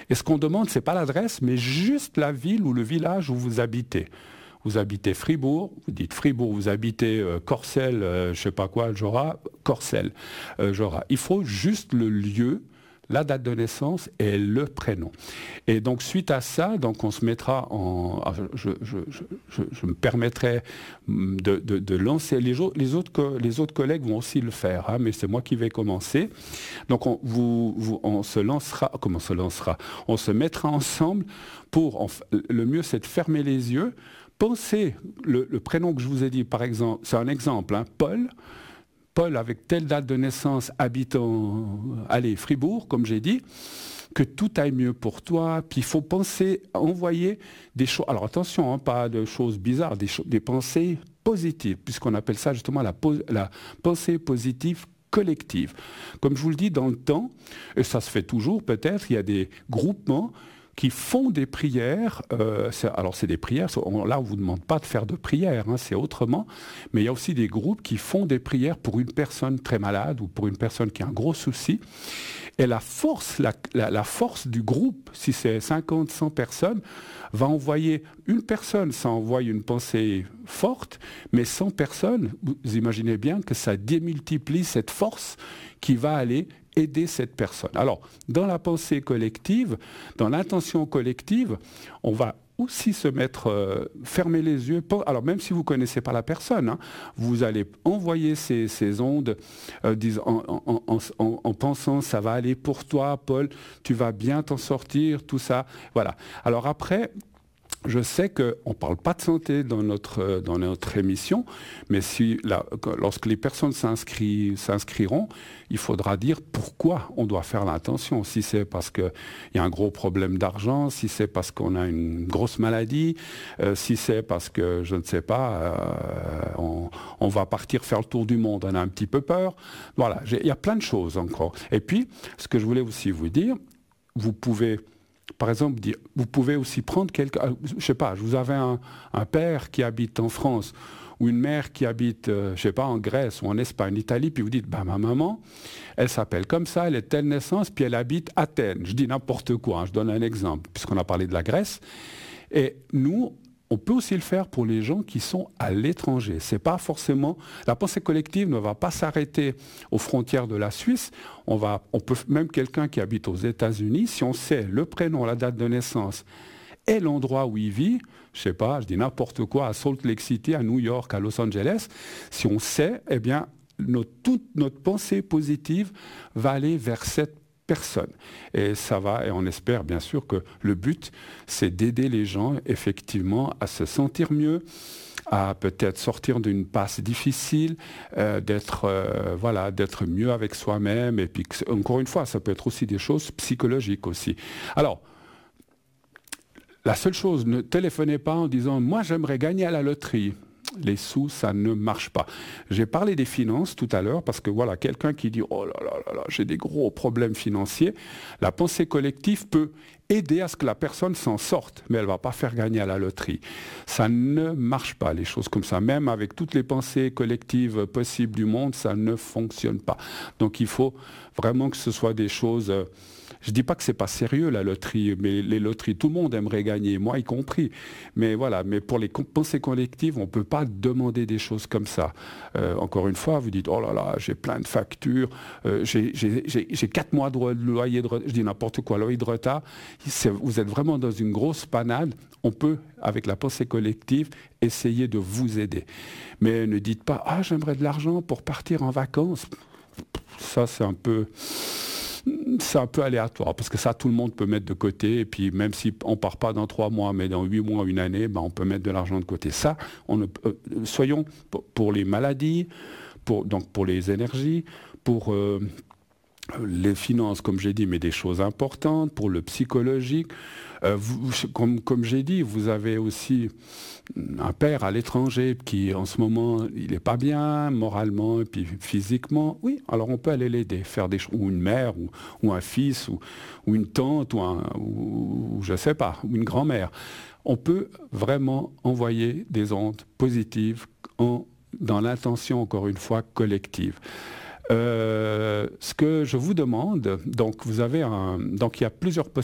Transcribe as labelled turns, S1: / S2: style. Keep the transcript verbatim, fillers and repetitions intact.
S1: Et ce qu'on demande, ce n'est pas l'adresse, mais juste la ville ou le village où vous habitez. Vous habitez Fribourg, vous dites Fribourg, vous habitez euh, Corcelles, euh, je ne sais pas quoi, Jorat, Corcelles, euh, Jorat. Il faut juste le lieu, la date de naissance et le prénom. Et donc suite à ça, donc on se mettra en... Je, je, je, je, je me permettrai de, de, de lancer, les, les, autres, les autres collègues vont aussi le faire, hein, mais c'est moi qui vais commencer. Donc on, vous, vous, on se lancera, comment on se lancera On se mettra ensemble pour, en, le mieux c'est de fermer les yeux, pensez, le, le prénom que je vous ai dit par exemple, c'est un exemple, hein, Paul, Paul, avec telle date de naissance, habitant, allez, Fribourg, comme j'ai dit, que tout aille mieux pour toi. Puis il faut penser, envoyer des choses. Alors attention, hein, pas de choses bizarres, des, des pensées positives, puisqu'on appelle ça justement la, la pensée positive collective. Comme je vous le dis, dans le temps, et ça se fait toujours peut-être, il y a des groupements qui font des prières, euh, c'est, alors c'est des prières, on, là on ne vous demande pas de faire de prières, hein, c'est autrement, mais il y a aussi des groupes qui font des prières pour une personne très malade ou pour une personne qui a un gros souci, et la force, la, la, la force du groupe, si c'est cinquante, cent personnes, va envoyer, une personne, ça envoie une pensée forte, mais cent personnes, vous imaginez bien que ça démultiplie cette force qui va aller aider cette personne. Alors, dans la pensée collective, dans l'intention collective, on va aussi se mettre, euh, fermer les yeux. Alors, même si vous ne connaissez pas la personne, hein, vous allez envoyer ces, ces ondes euh, en, en, en, en, en pensant « ça va aller pour toi, Paul, tu vas bien t'en sortir », tout ça. Voilà. Alors après, je sais qu'on ne parle pas de santé dans notre, dans notre émission, mais si, là, lorsque les personnes s'inscriront, il faudra dire pourquoi on doit faire l'intention. Si c'est parce qu'il y a un gros problème d'argent, si c'est parce qu'on a une grosse maladie, euh, si c'est parce que, je ne sais pas, euh, on, on va partir faire le tour du monde, on a un petit peu peur. Voilà, il y a plein de choses encore. Et puis, ce que je voulais aussi vous dire, vous pouvez... Par exemple, dire, vous pouvez aussi prendre quelqu'un, je ne sais pas, vous avez un, un père qui habite en France ou une mère qui habite, euh, je ne sais pas, en Grèce ou en Espagne, en Italie, puis vous dites, bah, ma maman, elle s'appelle comme ça, elle est telle naissance, puis elle habite Athènes. Je dis n'importe quoi, hein, je donne un exemple, puisqu'on a parlé de la Grèce. Et nous, on peut aussi le faire pour les gens qui sont à l'étranger. C'est pas forcément... La pensée collective ne va pas s'arrêter aux frontières de la Suisse. On, va, on peut même quelqu'un qui habite aux États-Unis, si on sait le prénom, la date de naissance et l'endroit où il vit, je sais pas, je dis n'importe quoi, à Salt Lake City, à New York, à Los Angeles, si on sait, eh bien, notre, toute notre pensée positive va aller vers cette personne. Et ça va, et on espère bien sûr que le but, c'est d'aider les gens effectivement à se sentir mieux, à peut-être sortir d'une passe difficile, euh, d'être euh, voilà, d'être mieux avec soi-même. Et puis, encore une fois, ça peut être aussi des choses psychologiques aussi. Alors, la seule chose, ne téléphonez pas en disant « moi j'aimerais gagner à la loterie ». Les sous, ça ne marche pas. J'ai parlé des finances tout à l'heure parce que voilà, quelqu'un qui dit « oh là là là là, j'ai des gros problèmes financiers », la pensée collective peut aider à ce que la personne s'en sorte, mais elle ne va pas faire gagner à la loterie. Ça ne marche pas, les choses comme ça. Même avec toutes les pensées collectives possibles du monde, ça ne fonctionne pas. Donc il faut vraiment que ce soit des choses... Euh, je ne dis pas que ce n'est pas sérieux la loterie, mais les loteries, tout le monde aimerait gagner, moi y compris. Mais voilà, mais pour les pensées collectives, on ne peut pas demander des choses comme ça. Euh, encore une fois, vous dites, oh là là, j'ai plein de factures, euh, j'ai, j'ai, j'ai, j'ai quatre mois de loyer de retard, je dis n'importe quoi, loyer de retard. Vous êtes vraiment dans une grosse panade. On peut, avec la pensée collective, essayer de vous aider. Mais ne dites pas, ah, j'aimerais de l'argent pour partir en vacances. Ça, c'est un peu... C'est un peu aléatoire, parce que ça, tout le monde peut mettre de côté, et puis même si on ne part pas dans trois mois, mais dans huit mois, une année, ben, on peut mettre de l'argent de côté. Ça, on ne, euh, soyons pour les maladies, pour, donc pour les énergies, pour euh, les finances, comme j'ai dit, mais des choses importantes, pour le psychologique. Euh, vous, comme comme j'ai dit, vous avez aussi un père à l'étranger qui, en ce moment, il n'est pas bien, moralement et puis physiquement. Oui, alors on peut aller l'aider, faire des choses, ou une mère, ou, ou un fils, ou, ou une tante, ou, un, ou, ou je ne sais pas, ou une grand-mère. On peut vraiment envoyer des ondes positives en, dans l'intention, encore une fois, collective. Euh, ce que je vous demande, donc vous avez un, donc il y a plusieurs possibilités.